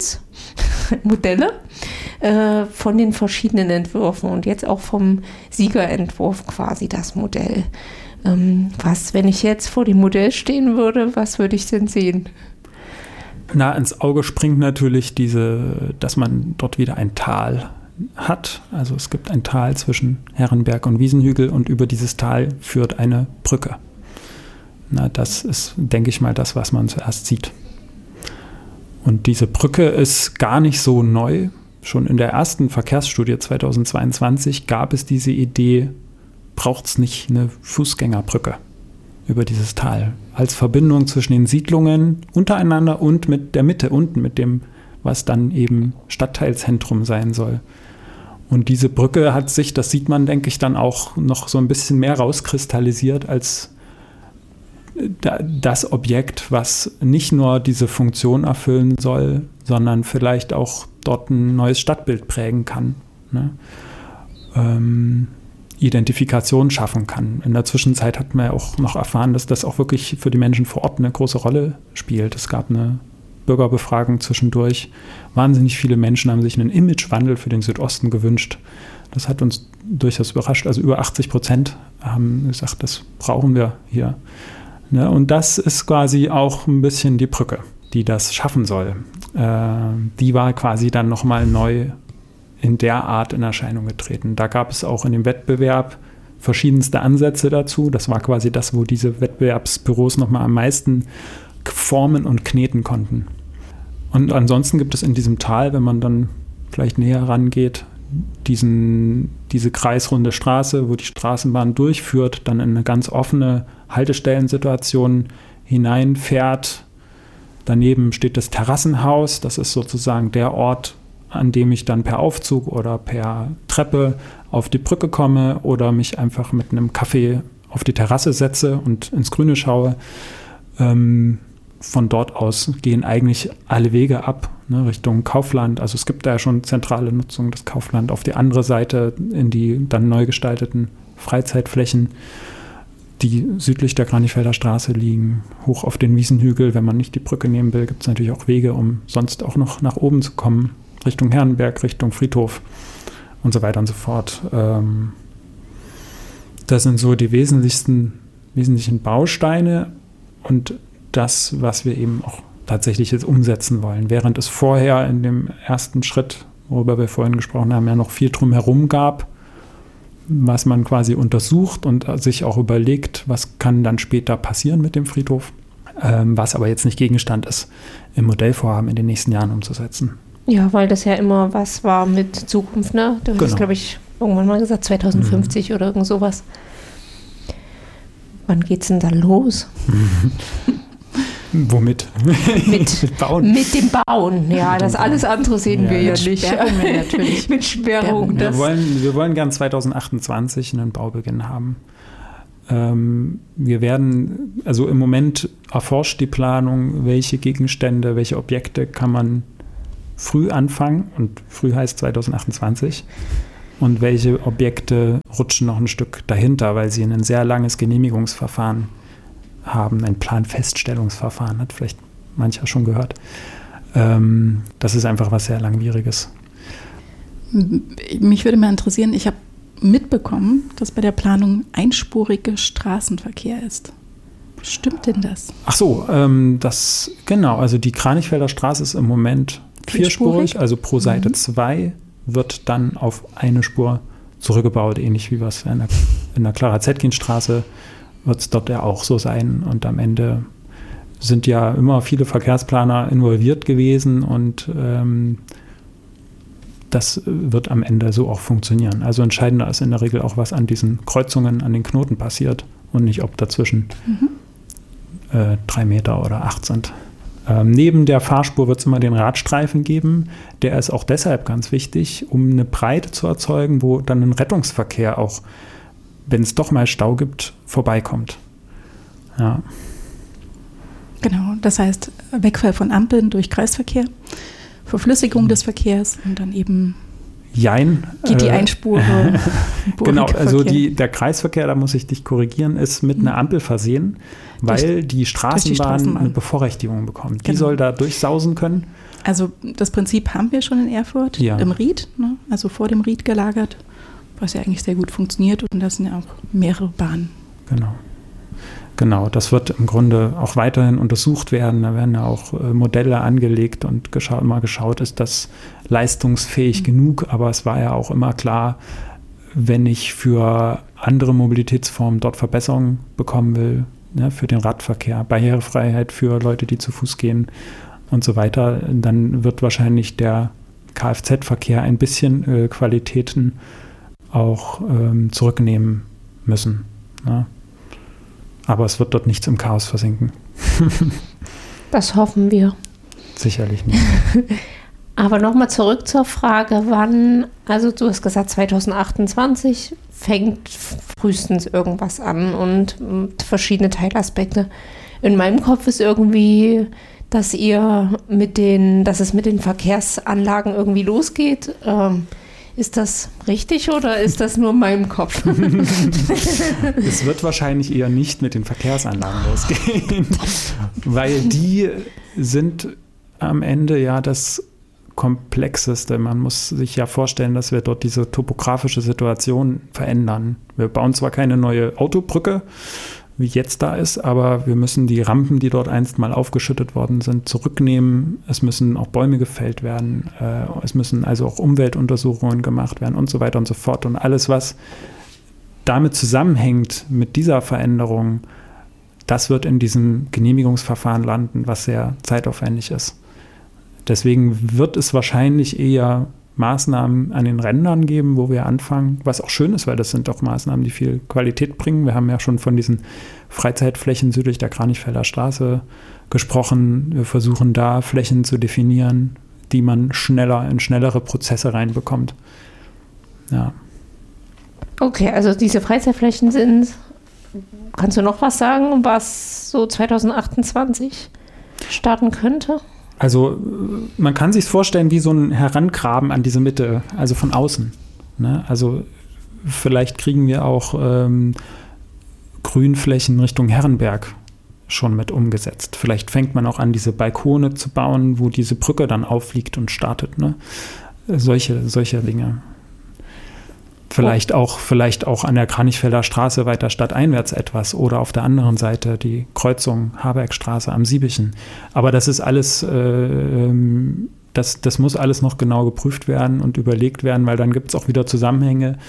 von den verschiedenen Entwürfen und jetzt auch vom Siegerentwurf quasi das Modell. Wenn ich jetzt vor dem Modell stehen würde, was würde ich denn sehen? Ins Auge springt natürlich dass man dort wieder ein Tal hat. Also es gibt ein Tal zwischen Herrenberg und Wiesenhügel und über dieses Tal führt eine Brücke. Das ist, denke ich mal, das, was man zuerst sieht. Und diese Brücke ist gar nicht so neu. Schon in der ersten Verkehrsstudie 2022 gab es diese Idee, braucht es nicht eine Fußgängerbrücke über dieses Tal als Verbindung zwischen den Siedlungen untereinander und mit der Mitte unten, mit dem, was dann eben Stadtteilzentrum sein soll. Und diese Brücke hat sich, das sieht man, denke ich, dann auch noch so ein bisschen mehr rauskristallisiert als das Objekt, was nicht nur diese Funktion erfüllen soll, sondern vielleicht auch dort ein neues Stadtbild prägen kann, Identifikation schaffen kann. In der Zwischenzeit hat man ja auch noch erfahren, dass das auch wirklich für die Menschen vor Ort eine große Rolle spielt. Es gab eine Bürgerbefragung zwischendurch. Wahnsinnig viele Menschen haben sich einen Imagewandel für den Südosten gewünscht. Das hat uns durchaus überrascht. Also über 80% haben gesagt, das brauchen wir hier. Und das ist quasi auch ein bisschen die Brücke, die das schaffen soll. Die war quasi dann nochmal neu in der Art in Erscheinung getreten. Da gab es auch in dem Wettbewerb verschiedenste Ansätze dazu. Das war quasi das, wo diese Wettbewerbsbüros nochmal am meisten formen und kneten konnten. Und ansonsten gibt es in diesem Tal, wenn man dann vielleicht näher rangeht, diese kreisrunde Straße, wo die Straßenbahn durchführt, dann in eine ganz offene Haltestellensituation hineinfährt. Daneben steht das Terrassenhaus. Das ist sozusagen der Ort, an dem ich dann per Aufzug oder per Treppe auf die Brücke komme oder mich einfach mit einem Kaffee auf die Terrasse setze und ins Grüne schaue. von dort aus gehen eigentlich alle Wege ab, ne, Richtung Kaufland. Also es gibt da ja schon zentrale Nutzung des Kaufland. Auf die andere Seite in die dann neu gestalteten Freizeitflächen, die südlich der Kranichfelder Straße liegen, hoch auf den Wiesenhügel. Wenn man nicht die Brücke nehmen will, gibt es natürlich auch Wege, um sonst auch noch nach oben zu kommen, Richtung Herrenberg, Richtung Friedhof und so weiter und so fort. Das sind so die wesentlichen Bausteine und das, was wir eben auch tatsächlich jetzt umsetzen wollen. Während es vorher in dem ersten Schritt, worüber wir vorhin gesprochen haben, ja noch viel drumherum gab, was man quasi untersucht und sich auch überlegt, was kann dann später passieren mit dem Friedhof, was aber jetzt nicht Gegenstand ist, im Modellvorhaben in den nächsten Jahren umzusetzen. Ja, weil das ja immer was war mit Zukunft, ne? Du hast, glaube ich, irgendwann mal gesagt, 2050 oder irgend sowas. Wann geht's denn da los? Womit? Mit Bauen. Mit dem Bauen, ja. Das alles andere sehen wir ja nicht. Sperrungen natürlich. Mit Sperrungen. Wir wollen gern 2028 einen Baubeginn haben. Wir werden, also im Moment erforscht die Planung, welche Gegenstände, welche Objekte kann man früh anfangen, und früh heißt 2028, und welche Objekte rutschen noch ein Stück dahinter, weil sie ein sehr langes Genehmigungsverfahren haben, ein Planfeststellungsverfahren, hat vielleicht mancher schon gehört. Das ist einfach was sehr Langwieriges. Mich würde mal interessieren, ich habe mitbekommen, dass bei der Planung einspuriger Straßenverkehr ist. Stimmt denn das? Ach so, genau, also die Kranichfelder Straße ist im Moment vierspurig, also pro Seite 2 wird dann auf eine Spur zurückgebaut, ähnlich wie was in der Clara-Zetkin-Straße wird es dort ja auch so sein. Und am Ende sind ja immer viele Verkehrsplaner involviert gewesen und das wird am Ende so auch funktionieren. Also entscheidender ist in der Regel auch, was an diesen Kreuzungen, an den Knoten passiert und nicht, ob dazwischen 3 Meter oder 8 sind. Neben der Fahrspur wird es immer den Radstreifen geben. Der ist auch deshalb ganz wichtig, um eine Breite zu erzeugen, wo dann ein Rettungsverkehr auch, wenn es doch mal Stau gibt, vorbeikommt. Ja. Genau, das heißt Wegfall von Ampeln durch Kreisverkehr, Verflüssigung des Verkehrs und dann eben geht die Einspure. Genau, also der Kreisverkehr, da muss ich dich korrigieren, ist mit einer Ampel versehen, weil die Straßenbahn eine Bevorrechtigung bekommt. Die soll da durchsausen können. Also das Prinzip haben wir schon in Erfurt, im Ried, ne? Also vor dem Ried gelagert, was ja eigentlich sehr gut funktioniert, und das sind ja auch mehrere Bahnen. Genau, das wird im Grunde auch weiterhin untersucht werden. Da werden ja auch Modelle angelegt und mal geschaut, ist das leistungsfähig genug. Aber es war ja auch immer klar, wenn ich für andere Mobilitätsformen dort Verbesserungen bekommen will, ne, für den Radverkehr, Barrierefreiheit für Leute, die zu Fuß gehen und so weiter, dann wird wahrscheinlich der Kfz-Verkehr ein bisschen Qualitäten auch zurücknehmen müssen. Ne? Aber es wird dort nichts im Chaos versinken. Das hoffen wir. Sicherlich nicht. Aber nochmal zurück zur Frage, wann, also du hast gesagt 2028 fängt frühestens irgendwas an und verschiedene Teilaspekte. In meinem Kopf ist irgendwie, dass es mit den Verkehrsanlagen irgendwie losgeht. Ist das richtig oder ist das nur in meinem Kopf? Es wird wahrscheinlich eher nicht mit den Verkehrsanlagen losgehen, weil die sind am Ende ja das Komplexeste. Man muss sich ja vorstellen, dass wir dort diese topografische Situation verändern. Wir bauen zwar keine neue Autobrücke, wie jetzt da ist, aber wir müssen die Rampen, die dort einst mal aufgeschüttet worden sind, zurücknehmen. Es müssen auch Bäume gefällt werden. Es müssen also auch Umweltuntersuchungen gemacht werden und so weiter und so fort. Und alles, was damit zusammenhängt mit dieser Veränderung, das wird in diesem Genehmigungsverfahren landen, was sehr zeitaufwendig ist. Deswegen wird es wahrscheinlich eher Maßnahmen an den Rändern geben, wo wir anfangen, was auch schön ist, weil das sind auch Maßnahmen, die viel Qualität bringen. Wir haben ja schon von diesen Freizeitflächen südlich der Kranichfelder Straße gesprochen. Wir versuchen da Flächen zu definieren, die man in schnellere Prozesse reinbekommt. Ja. Okay, also diese Freizeitflächen sind, kannst du noch was sagen, was so 2028 starten könnte? Also man kann sich vorstellen wie so ein Herangraben an diese Mitte, also von außen. Ne? Also vielleicht kriegen wir auch Grünflächen Richtung Herrenberg schon mit umgesetzt. Vielleicht fängt man auch an, diese Balkone zu bauen, wo diese Brücke dann aufliegt und startet. Ne? Solche Dinge. Vielleicht auch an der Kranichfelder Straße weiter stadteinwärts etwas oder auf der anderen Seite die Kreuzung Harbergstraße am Siebichen. Aber das ist alles, das muss alles noch genau geprüft werden und überlegt werden, weil dann gibt es auch wieder Zusammenhänge,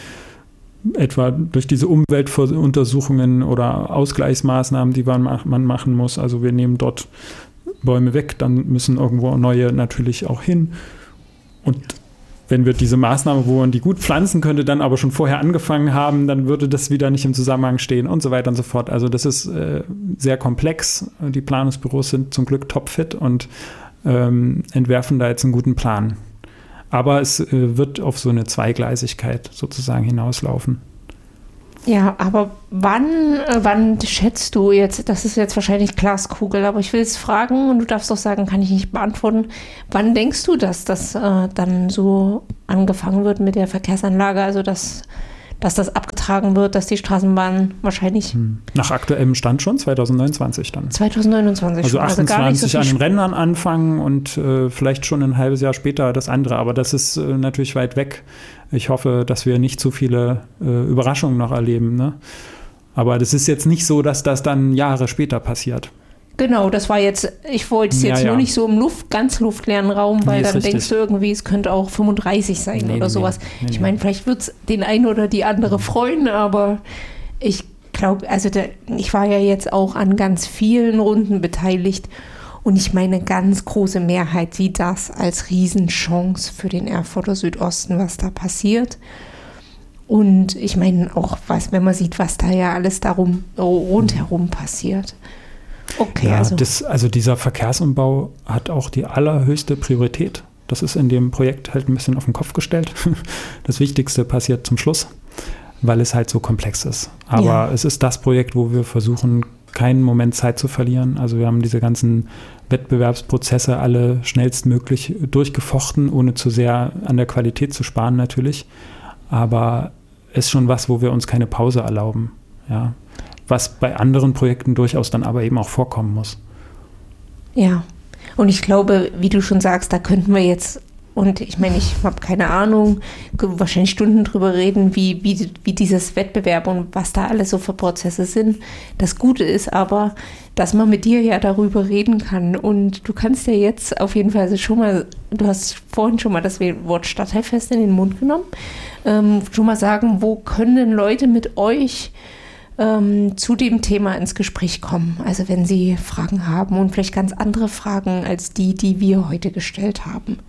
etwa durch diese Umweltuntersuchungen oder Ausgleichsmaßnahmen, die man machen muss. Also wir nehmen dort Bäume weg, dann müssen irgendwo neue natürlich auch hin. Und wenn wir diese Maßnahme, wo man die gut pflanzen könnte, dann aber schon vorher angefangen haben, dann würde das wieder nicht im Zusammenhang stehen und so weiter und so fort. Also das ist sehr komplex. Die Planungsbüros sind zum Glück topfit und entwerfen da jetzt einen guten Plan. Aber es wird auf so eine Zweigleisigkeit sozusagen hinauslaufen. Ja, aber wann schätzt du jetzt, das ist jetzt wahrscheinlich Glaskugel, aber ich will es fragen und du darfst doch sagen, kann ich nicht beantworten, wann denkst du, dass das dann so angefangen wird mit der Verkehrsanlage, also dass das abgetragen wird, dass die Straßenbahn wahrscheinlich... Nach aktuellem Stand schon, 2029 dann. 2029 also schon. 28 gar nicht so an den Rändern anfangen und vielleicht schon ein halbes Jahr später das andere. Aber das ist natürlich weit weg. Ich hoffe, dass wir nicht zu viele Überraschungen noch erleben. Ne? Aber das ist jetzt nicht so, dass das dann Jahre später passiert. Genau, das war jetzt, ich wollte es jetzt nur nicht so im ganz luftleeren Raum, weil dann denkst du irgendwie, es könnte auch 35 sein oder sowas. Ich meine, vielleicht wird es den einen oder die andere freuen, aber ich glaube, also ich war ja jetzt auch an ganz vielen Runden beteiligt und ich meine, eine ganz große Mehrheit sieht das als Riesenchance für den Erfurter Südosten, was da passiert. Und ich meine auch, wenn man sieht, was da ja alles darum rundherum passiert. Okay, ja, also dieser Verkehrsumbau hat auch die allerhöchste Priorität. Das ist in dem Projekt halt ein bisschen auf den Kopf gestellt. Das Wichtigste passiert zum Schluss, weil es halt so komplex ist. Aber es ist das Projekt, wo wir versuchen, keinen Moment Zeit zu verlieren. Also wir haben diese ganzen Wettbewerbsprozesse alle schnellstmöglich durchgefochten, ohne zu sehr an der Qualität zu sparen natürlich. Aber es ist schon was, wo wir uns keine Pause erlauben. Ja. Was bei anderen Projekten durchaus dann aber eben auch vorkommen muss. Ja, und ich glaube, wie du schon sagst, da könnten wir jetzt, und ich meine, ich habe keine Ahnung, wahrscheinlich Stunden drüber reden, wie dieses Wettbewerb und was da alles so für Prozesse sind. Das Gute ist aber, dass man mit dir ja darüber reden kann und du kannst ja jetzt auf jeden Fall schon mal, du hast vorhin schon mal das Wort Stadtteilfest in den Mund genommen, schon mal sagen, wo können denn Leute mit euch zu dem Thema ins Gespräch kommen. Also wenn Sie Fragen haben und vielleicht ganz andere Fragen als die wir heute gestellt haben.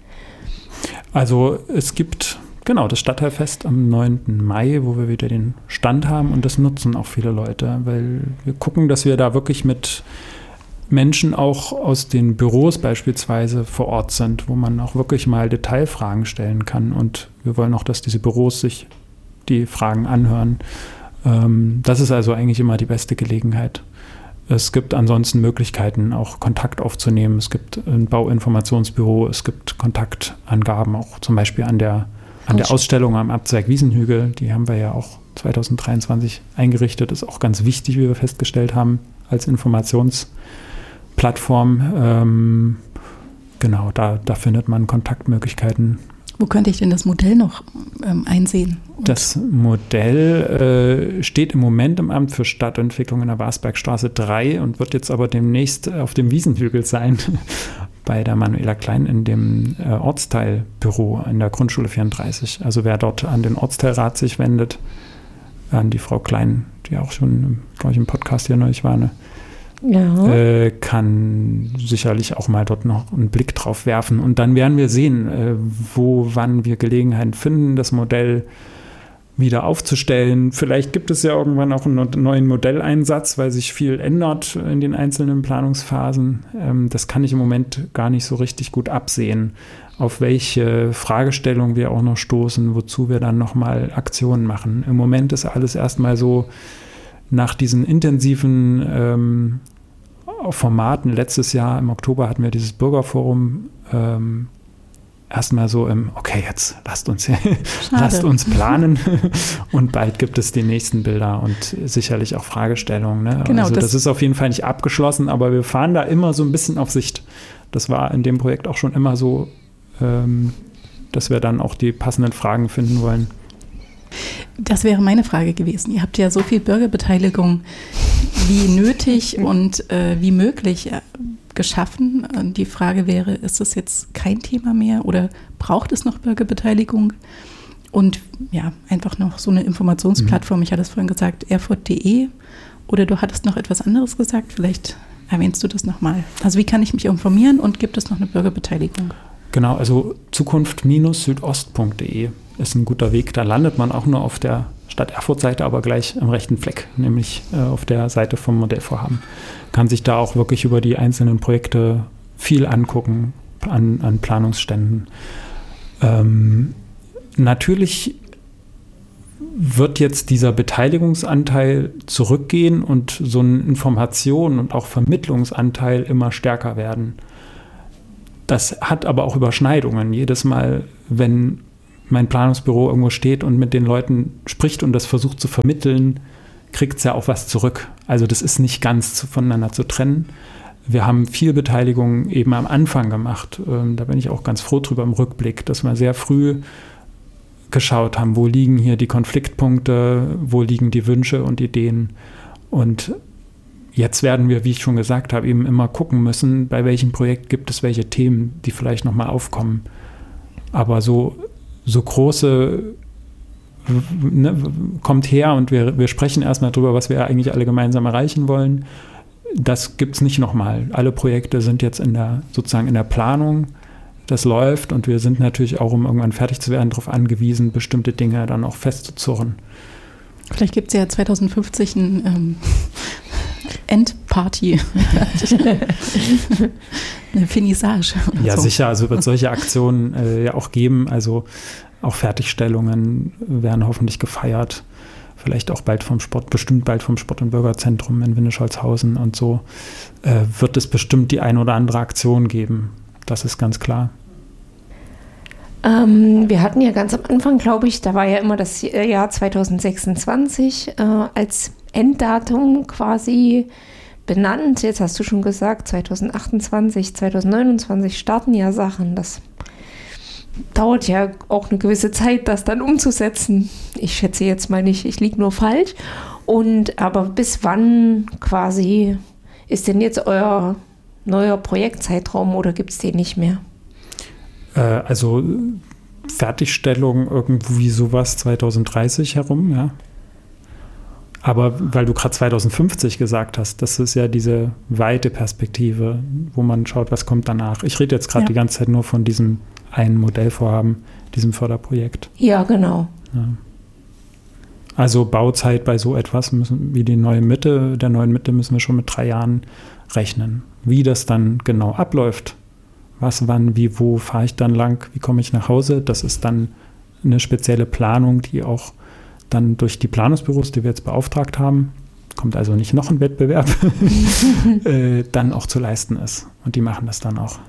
Also es gibt das Stadtteilfest am 9. Mai, wo wir wieder den Stand haben und das nutzen auch viele Leute, weil wir gucken, dass wir da wirklich mit Menschen auch aus den Büros beispielsweise vor Ort sind, wo man auch wirklich mal Detailfragen stellen kann und wir wollen auch, dass diese Büros sich die Fragen anhören. Das ist also eigentlich immer die beste Gelegenheit. Es gibt ansonsten Möglichkeiten, auch Kontakt aufzunehmen. Es gibt ein Bauinformationsbüro, es gibt Kontaktangaben, auch zum Beispiel an der Ausstellung am Abzweig Wiesenhügel. Die haben wir ja auch 2023 eingerichtet. Ist auch ganz wichtig, wie wir festgestellt haben, als Informationsplattform. Da findet man Kontaktmöglichkeiten. Wo könnte ich denn das Modell noch einsehen? Das Modell steht im Moment im Amt für Stadtentwicklung in der Wasbergstraße 3 und wird jetzt aber demnächst auf dem Wiesenhügel sein, bei der Manuela Klein in dem Ortsteilbüro in der Grundschule 34. Also wer dort an den Ortsteilrat sich wendet, an die Frau Klein, die auch schon, glaube ich, im Podcast hier neulich war, kann sicherlich auch mal dort noch einen Blick drauf werfen. Und dann werden wir sehen, wann wir Gelegenheiten finden, das Modell wieder aufzustellen. Vielleicht gibt es ja irgendwann auch einen neuen Modelleinsatz, weil sich viel ändert in den einzelnen Planungsphasen. Das kann ich im Moment gar nicht so richtig gut absehen, auf welche Fragestellungen wir auch noch stoßen, wozu wir dann nochmal Aktionen machen. Im Moment ist alles erstmal so, nach diesen intensiven Formaten. Letztes Jahr im Oktober hatten wir dieses Bürgerforum erstmal so okay, jetzt lasst uns planen und bald gibt es die nächsten Bilder und sicherlich auch Fragestellungen. Ne? Genau, also das ist auf jeden Fall nicht abgeschlossen, aber wir fahren da immer so ein bisschen auf Sicht. Das war in dem Projekt auch schon immer so, dass wir dann auch die passenden Fragen finden wollen. Das wäre meine Frage gewesen. Ihr habt ja so viel Bürgerbeteiligung wie nötig und wie möglich geschaffen. Die Frage wäre, ist das jetzt kein Thema mehr oder braucht es noch Bürgerbeteiligung? Und ja, einfach noch so eine Informationsplattform. Ich hatte es vorhin gesagt, erfurt.de, oder du hattest noch etwas anderes gesagt. Vielleicht erwähnst du das nochmal. Also wie kann ich mich informieren und gibt es noch eine Bürgerbeteiligung? Genau, also zukunft-südost.de ist ein guter Weg. Da landet man auch nur auf der Stadt Erfurt-Seite, aber gleich am rechten Fleck, nämlich auf der Seite vom Modellvorhaben. Kann sich da auch wirklich über die einzelnen Projekte viel angucken an Planungsständen. Natürlich wird jetzt dieser Beteiligungsanteil zurückgehen und so ein Information- und auch Vermittlungsanteil immer stärker werden. Das hat aber auch Überschneidungen. Jedes Mal, wenn mein Planungsbüro irgendwo steht und mit den Leuten spricht und das versucht zu vermitteln, kriegt es ja auch was zurück. Also das ist nicht ganz voneinander zu trennen. Wir haben viel Beteiligung eben am Anfang gemacht. Da bin ich auch ganz froh drüber im Rückblick, dass wir sehr früh geschaut haben, wo liegen hier die Konfliktpunkte, wo liegen die Wünsche und Ideen. Und jetzt werden wir, wie ich schon gesagt habe, eben immer gucken müssen, bei welchem Projekt gibt es welche Themen, die vielleicht nochmal aufkommen. Aber so große, ne, kommt her und wir sprechen erstmal drüber, was wir eigentlich alle gemeinsam erreichen wollen. Das gibt es nicht nochmal. Alle Projekte sind jetzt sozusagen in der Planung. Das läuft und wir sind natürlich auch, um irgendwann fertig zu werden, darauf angewiesen, bestimmte Dinge dann auch festzuzurren. Vielleicht gibt es ja 2050 ein Endparty, eine Finissage. Ja, so. Sicher, also wird solche Aktionen ja auch geben. Also auch Fertigstellungen werden hoffentlich gefeiert. Vielleicht auch bestimmt bald vom Sport- und Bürgerzentrum in Windischolzhausen und so wird es bestimmt die ein oder andere Aktion geben. Das ist ganz klar. Wir hatten ja ganz am Anfang, glaube ich, da war ja immer das Jahr 2026 als Enddatum quasi benannt. Jetzt hast du schon gesagt, 2028, 2029 starten ja Sachen. Das dauert ja auch eine gewisse Zeit, das dann umzusetzen. Ich schätze jetzt mal nicht, ich liege nur falsch. Aber bis wann quasi ist denn jetzt euer neuer Projektzeitraum oder gibt es den nicht mehr? Also Fertigstellung irgendwie sowas 2030 herum, ja. Aber weil du gerade 2050 gesagt hast, das ist ja diese weite Perspektive, wo man schaut, was kommt danach. Ich rede jetzt gerade die ganze Zeit nur von diesem einen Modellvorhaben, diesem Förderprojekt. Ja, genau. Ja. Also Bauzeit bei so etwas wie der neuen Mitte müssen wir schon mit 3 Jahren rechnen. Wie das dann genau abläuft, was, wann, wie, wo fahre ich dann lang, wie komme ich nach Hause, das ist dann eine spezielle Planung, die auch dann durch die Planungsbüros, die wir jetzt beauftragt haben, kommt also nicht noch ein Wettbewerb, dann auch zu leisten ist. Und die machen das dann auch.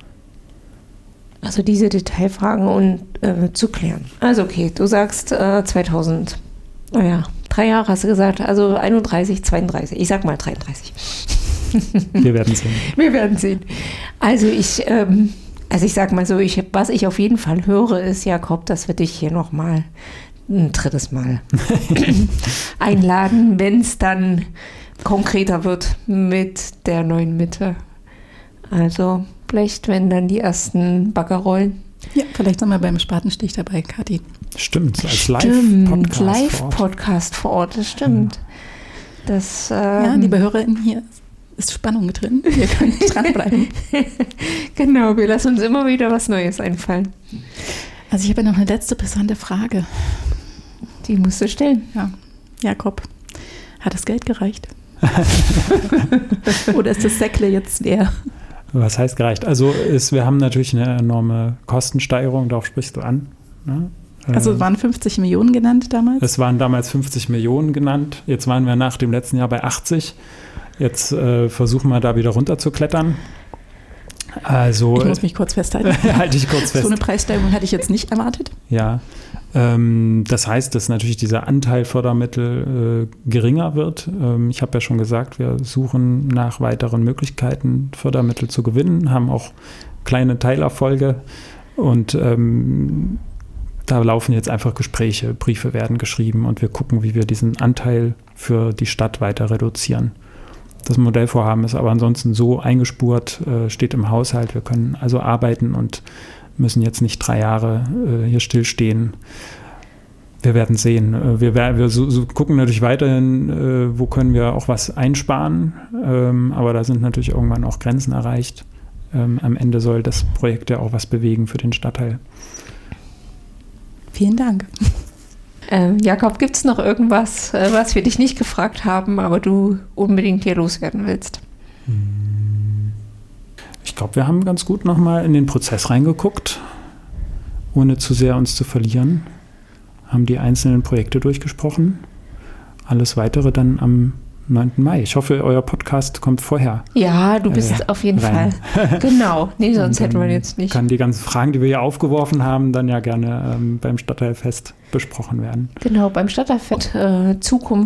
Also diese Detailfragen zu klären. Also okay, du sagst 2000, 3 Jahre hast du gesagt, also 31, 32, ich sag mal 33. Wir werden sehen. Wir werden sehen. Also ich sag mal so, was ich auf jeden Fall höre, ist, Jakob, dass wir dich hier nochmal ein drittes Mal einladen, wenn es dann konkreter wird mit der neuen Mitte. Also vielleicht, wenn dann die ersten Bagger rollen. Ja, vielleicht sind wir beim Spatenstich dabei, Kathi. Stimmt, als Live-Podcast Live-Podcast vor Ort, das stimmt. Das, liebe HörerInnen, hier ist Spannung drin. Wir können dranbleiben. Genau, wir lassen uns immer wieder was Neues einfallen. Also ich habe ja noch eine letzte brisante Frage. Die musst du stellen. Ja. Jakob, hat das Geld gereicht? Oder ist das Säckle jetzt leer? Was heißt gereicht? Also wir haben natürlich eine enorme Kostensteigerung, darauf sprichst du an. Ne? Also waren 50 Millionen genannt damals? Es waren damals 50 Millionen genannt. Jetzt waren wir nach dem letzten Jahr bei 80. Jetzt versuchen wir da wieder runterzuklettern. Also, ich muss mich kurz festhalten. Halte ich kurz fest. So eine Preissteigerung hätte ich jetzt nicht erwartet. Ja, das heißt, dass natürlich dieser Anteil Fördermittel geringer wird. Ich habe ja schon gesagt, wir suchen nach weiteren Möglichkeiten, Fördermittel zu gewinnen, haben auch kleine Teilerfolge und da laufen jetzt einfach Gespräche, Briefe werden geschrieben und wir gucken, wie wir diesen Anteil für die Stadt weiter reduzieren. Das Modellvorhaben ist aber ansonsten so eingespurt, steht im Haushalt. Wir können also arbeiten und müssen jetzt nicht 3 Jahre hier stillstehen. Wir werden sehen. Wir gucken natürlich weiterhin, wo können wir auch was einsparen. Aber da sind natürlich irgendwann auch Grenzen erreicht. Am Ende soll das Projekt ja auch was bewegen für den Stadtteil. Vielen Dank. Jakob, gibt es noch irgendwas, was wir dich nicht gefragt haben, aber du unbedingt hier loswerden willst? Ich glaube, wir haben ganz gut nochmal in den Prozess reingeguckt, ohne zu sehr uns zu verlieren, haben die einzelnen Projekte durchgesprochen. Alles Weitere dann am 9. Mai. Ich hoffe, euer Podcast kommt vorher. Ja, du bist auf jeden rein. Fall. Genau. Nee, sonst hätten wir jetzt nicht. Kann die ganzen Fragen, die wir hier aufgeworfen haben, dann ja gerne beim Stadtteilfest besprochen werden. Genau, beim Stadtteilfest Zukunft